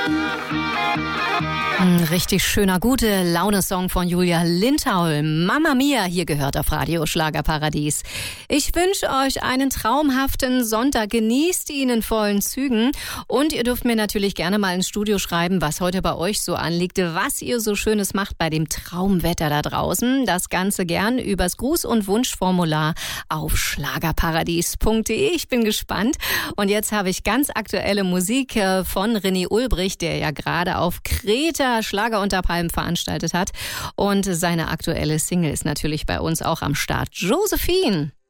Richtig schöner, gute Laune-Song von Julia Lindhaul. Mamma Mia, hier gehört auf Radio Schlagerparadies. Ich wünsche euch einen traumhaften Sonntag. Genießt ihn in vollen Zügen. Und ihr dürft mir natürlich gerne mal ins Studio schreiben, was heute bei euch so anliegt, was ihr so Schönes macht bei dem Traumwetter da draußen. Das Ganze gern übers Gruß- und Wunschformular auf schlagerparadies.de. Ich bin gespannt. Und jetzt habe ich ganz aktuelle Musik von René Ulbricht, der ja gerade auf Kreta Schlager unter Palmen veranstaltet hat. Und seine aktuelle Single ist natürlich bei uns auch am Start. Josephine.